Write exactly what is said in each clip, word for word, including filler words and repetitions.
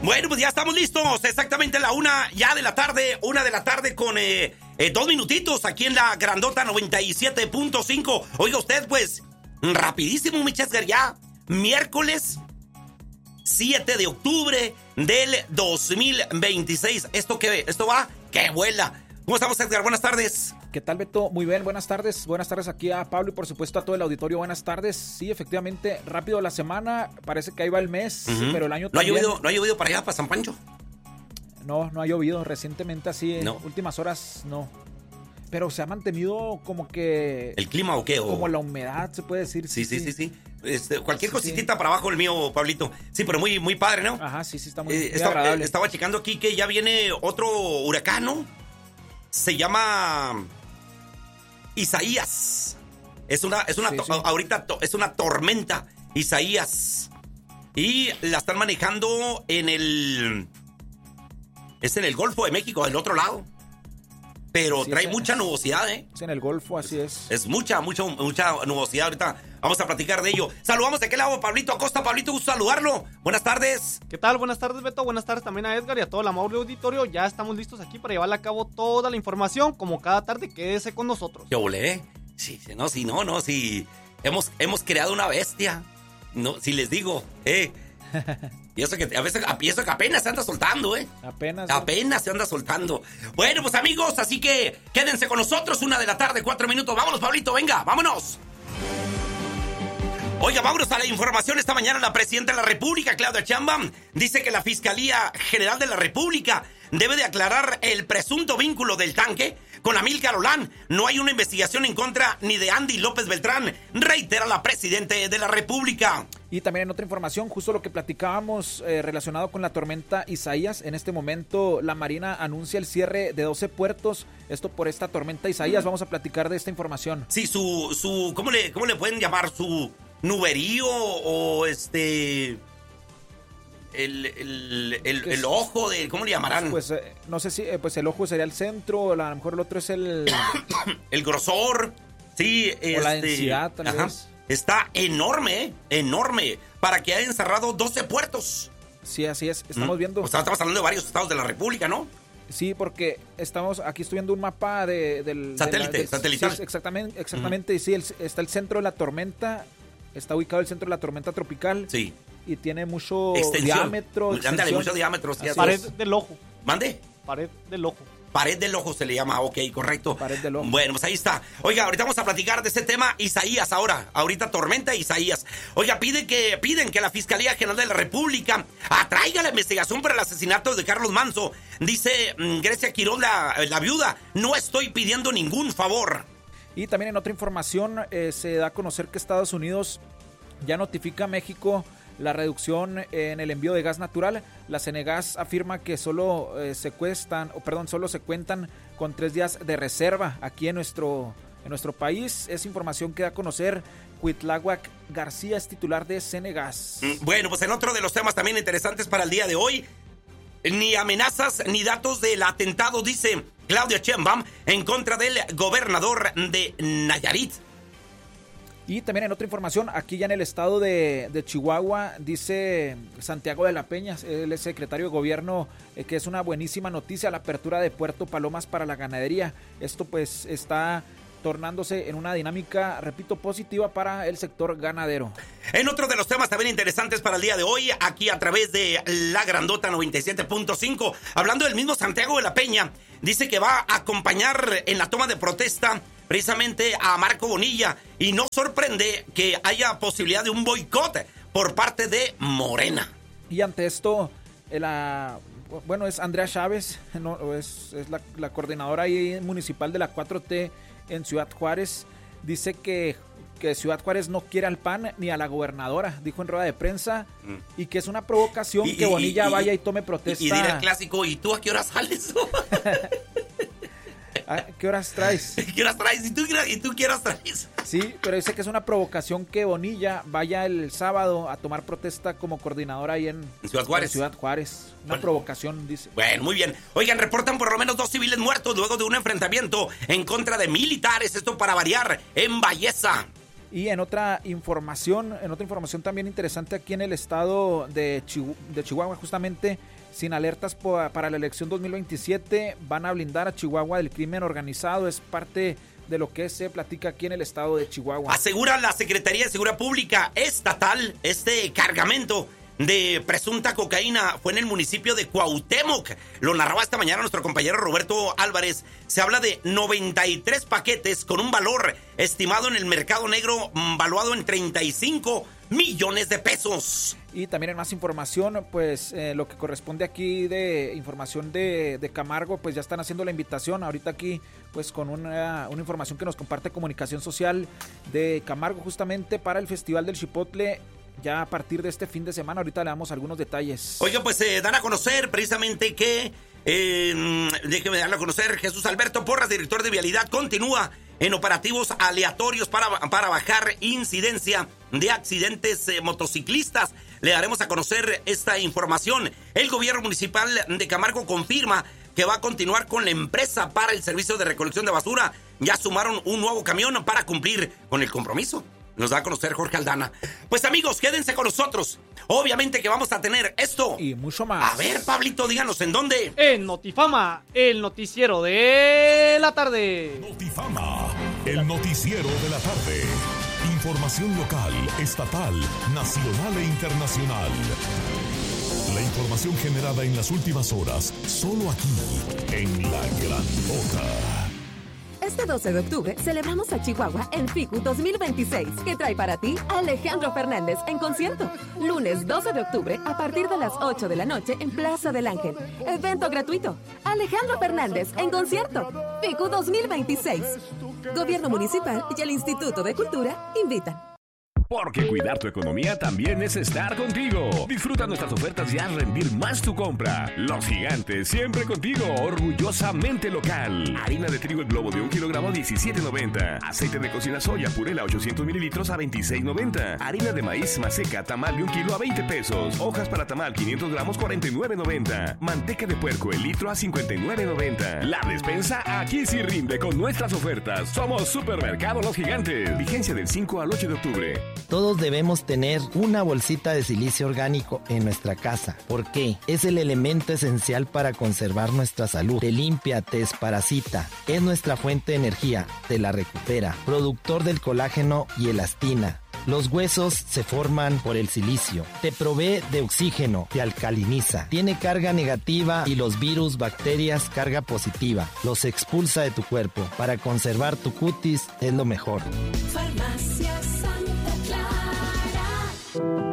Bueno, pues ya estamos listos. Exactamente la una ya de la tarde. Una de la tarde con eh, eh, dos minutitos aquí en la Grandota noventa y siete punto cinco. Oiga usted, pues, rapidísimo, mi Chesgar, ya. Miércoles siete de octubre del dos mil veintiséis. ¿Esto qué? ¿Esto va? ¡Qué vuela! ¿Cómo estamos, Edgar? Buenas tardes. ¿Qué tal, Beto? Muy bien, buenas tardes. Buenas tardes aquí a Pablo y por supuesto a todo el auditorio. Buenas tardes. Sí, efectivamente, rápido la semana. Parece que ahí va el mes, uh-huh. pero el año ¿No también. ha llovido, ¿No ha llovido para allá, para San Pancho? No, no ha llovido. Recientemente así, en no. últimas horas, no. Pero se ha mantenido como que... ¿El clima o qué? O... Como la humedad, se puede decir. Sí, sí, sí, sí. sí. Este, cualquier sí, cositita sí. para abajo el mío, Pablito. Sí, pero muy, muy padre, ¿no? Ajá, sí, sí, está muy, eh, muy estaba, agradable. Eh, estaba checando aquí que ya viene otro huracán, ¿no? Se llama Isaías. Es una, es una, sí, to- sí. ahorita to- es una tormenta, Isaías. Y la están manejando en el, es en el Golfo de México, del otro lado. Pero sí, trae es, mucha nubosidad, ¿eh? Es en el Golfo, así es. Es mucha, mucha, mucha nubosidad. Ahorita vamos a platicar de ello. Saludamos de aquel lado, Pablito Acosta. Pablito, gusto saludarlo. Buenas tardes. ¿Qué tal? Buenas tardes, Beto. Buenas tardes también a Edgar y a todo el amable auditorio. Ya estamos listos aquí para llevarle a cabo toda la información. Como cada tarde, quédese con nosotros. ¿Qué volé? Sí, no, sí, no, no, sí. Hemos, hemos creado una bestia. No, si les digo, eh... Y eso que a veces y eso que apenas se anda soltando, ¿eh? Apenas. Apenas se anda soltando. Bueno, pues amigos, así que quédense con nosotros. Una de la tarde, cuatro minutos. Vámonos, Pablito, venga, vámonos. Oiga, vámonos a la información. Esta mañana la presidenta de la República, Claudia Sheinbaum, dice que la Fiscalía General de la República debe de aclarar el presunto vínculo del tanque con Amílcar Olán. No hay una investigación en contra ni de Andy López Beltrán, reitera la presidenta de la República. Y también en otra información, justo lo que platicábamos eh, relacionado con la tormenta Isaías. En este momento la Marina anuncia el cierre de doce puertos, esto por esta tormenta Isaías. Vamos a platicar de esta información. Sí, su, su ¿cómo le, cómo le pueden llamar? Su nuberío o este... El, el, el, el ojo de, ¿cómo le llamarán? Pues eh, no sé si, eh, pues el ojo sería el centro, a lo mejor el otro es el... el grosor, sí. O este, la densidad, tal ajá. vez. Está enorme, ¿eh? Enorme, para que hayan cerrado doce puertos. Sí, así es, estamos ¿Mm? viendo... O sea, estamos hablando de varios estados de la República, ¿no? Sí, porque estamos, aquí estoy viendo un mapa de, del... Satélite, de la, de, satelital. Sí, exactamente, exactamente, uh-huh. y sí, el, está el centro de la tormenta, está ubicado el centro de la tormenta tropical. Sí. Y tiene mucho extensión. diámetro. Ándale, mucho diámetro. Sí, pared es. del ojo. ¿Mande? Pared del ojo. Pared del ojo se le llama, ok, correcto. Pared del ojo. Bueno, pues ahí está. Oiga, ahorita vamos a platicar de ese tema, Isaías, ahora. Ahorita tormenta Isaías. Oiga, pide que, piden que la Fiscalía General de la República atraiga la investigación por el asesinato de Carlos Manzo. Dice mmm, Grecia Quiroz, la, la viuda, no estoy pidiendo ningún favor. Y también en otra información eh, se da a conocer que Estados Unidos ya notifica a México la reducción en el envío de gas natural. La Cenegas afirma que solo eh, se cuestan, o perdón, solo se cuentan con tres días de reserva aquí en nuestro, en nuestro país. Es información que da a conocer Cuitláhuac García, es titular de Cenegas. Bueno, pues en otro de los temas también interesantes para el día de hoy, ni amenazas ni datos del atentado, dice Claudia Sheinbaum, en contra del gobernador de Nayarit. Y también en otra información, aquí ya en el estado de, de Chihuahua, dice Santiago de la Peña, él es secretario de gobierno, eh, que es una buenísima noticia la apertura de Puerto Palomas para la ganadería. Esto pues está tornándose en una dinámica, repito, positiva para el sector ganadero. En otro de los temas también interesantes para el día de hoy, aquí a través de La Grandota noventa y siete punto cinco, hablando del mismo Santiago de la Peña, dice que va a acompañar en la toma de protesta precisamente a Marco Bonilla, y no sorprende que haya posibilidad de un boicot por parte de Morena. Y ante esto, la, bueno, es Andrea Chávez, no, es, es la, la coordinadora ahí municipal de la cuatro T en Ciudad Juárez, dice que, que Ciudad Juárez no quiere al P A N ni a la gobernadora, dijo en rueda de prensa, mm. y que es una provocación y, que Bonilla y, y, vaya y tome protesta. Y, y dirá el clásico, ¿y tú a qué hora sales? ¿A qué horas traes? ¿Qué horas traes? ¿Y tú, ¿Y tú qué horas traes? Sí, pero dice que es una provocación que Bonilla vaya el sábado a tomar protesta como coordinadora ahí en, ¿En Ciudad Juárez? En Ciudad Juárez. Una bueno, provocación, dice. Bueno, muy bien. Oigan, reportan por lo menos dos civiles muertos luego de un enfrentamiento en contra de militares. Esto para variar, en Balleza. Y en otra información, en otra información también interesante aquí en el estado de, Chihu- de Chihuahua, justamente sin alertas po- para la elección dos mil veintisiete, van a blindar a Chihuahua del crimen organizado. Es parte de lo que se platica aquí en el estado de Chihuahua. Asegura la Secretaría de Seguridad Pública Estatal este cargamento de presunta cocaína fue en el municipio de Cuauhtémoc. Lo narraba esta mañana nuestro compañero Roberto Álvarez. Se habla de noventa y tres paquetes con un valor estimado en el mercado negro valuado en treinta y cinco millones de pesos. Y también en más información, pues eh, lo que corresponde aquí de información de, de Camargo, pues ya están haciendo la invitación ahorita aquí, pues con una, una información que nos comparte Comunicación Social de Camargo justamente para el Festival del Chipotle. Ya a partir de este fin de semana, ahorita le damos algunos detalles. Oiga, pues se eh, dan a conocer precisamente que, eh, déjeme darle a conocer, Jesús Alberto Porras, director de Vialidad, continúa en operativos aleatorios para, para bajar incidencia de accidentes eh, motociclistas. Le daremos a conocer esta información. El gobierno municipal de Camargo confirma que va a continuar con la empresa para el servicio de recolección de basura. Ya sumaron un nuevo camión para cumplir con el compromiso. Nos da a conocer Jorge Aldana. Pues amigos, quédense con nosotros. Obviamente que vamos a tener esto y mucho más. A ver, Pablito, díganos en dónde. En Notifama, el noticiero de la tarde. Notifama, el noticiero de la tarde. Información local, estatal, nacional e internacional. La información generada en las últimas horas, solo aquí, en La Grandota. Este doce de octubre celebramos a Chihuahua en FICU dos mil veintiséis, que trae para ti a Alejandro Fernández en concierto. Lunes doce de octubre a partir de las ocho de la noche en Plaza del Ángel. Evento gratuito. Alejandro Fernández en concierto. FICU dos mil veintiséis. Gobierno Municipal y el Instituto de Cultura invitan. Porque cuidar tu economía también es estar contigo. Disfruta nuestras ofertas y haz rendir más tu compra. Los Gigantes, siempre contigo, orgullosamente local. Harina de trigo El Globo de un kilogramo a diecisiete noventa. Aceite de cocina soya Purela ochocientos mililitros a veintiséis noventa. Harina de maíz Maseca tamal de un kilo a veinte pesos. Hojas para tamal quinientos gramos cuarenta y nueve noventa. Manteca de puerco el litro a cincuenta y nueve noventa. La despensa aquí sí rinde con nuestras ofertas. Somos Supermercado Los Gigantes. Vigencia del cinco al ocho de octubre. Todos debemos tener una bolsita de silicio orgánico en nuestra casa. ¿Por qué? Es el elemento esencial para conservar nuestra salud. Te limpia, te desparasita. Es nuestra fuente de energía. Te la recupera. Productor del colágeno y elastina. Los huesos se forman por el silicio. Te provee de oxígeno, te alcaliniza. Tiene carga negativa y los virus, bacterias, carga positiva. Los expulsa de tu cuerpo. Para conservar tu cutis es lo mejor. Farmacia Santa Clara.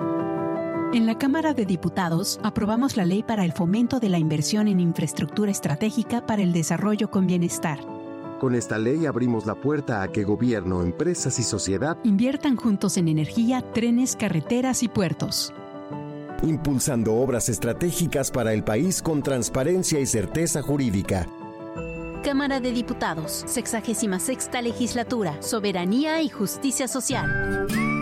En la Cámara de Diputados aprobamos la ley para el fomento de la inversión en infraestructura estratégica para el desarrollo con bienestar. Con esta ley abrimos la puerta a que gobierno, empresas y sociedad inviertan juntos en energía, trenes, carreteras y puertos. Impulsando obras estratégicas para el país con transparencia y certeza jurídica. Cámara de Diputados, sexagésima sexta legislatura, Soberanía y Justicia Social.